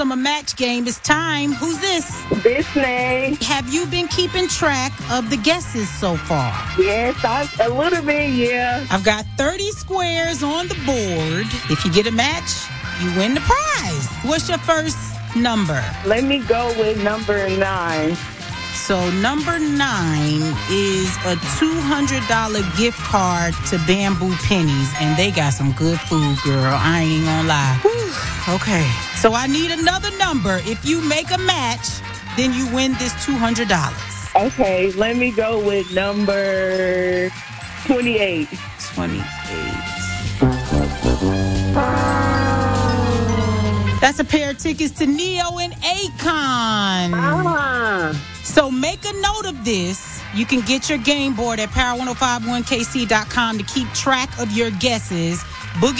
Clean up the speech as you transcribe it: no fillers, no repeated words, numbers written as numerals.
a match game. It's time. Who's this? Disney. Have you been keeping track of the guesses so far? Yes, a little bit, yeah. I've got 30 squares on the board. If you get a match, you win the prize. What's your first number? Let me go with number 9. So number 9 is a $200 gift card to Bamboo Pennies, and they got some good food, girl. I ain't gonna lie. Whew. Okay, so I need another number. If you make a match, then you win this $200. Okay, let me go with number 28. 28. That's a pair of tickets to Neo and Akon. So make a note of this. You can get your game board at power1051kc.com to keep track of your guesses. Boogie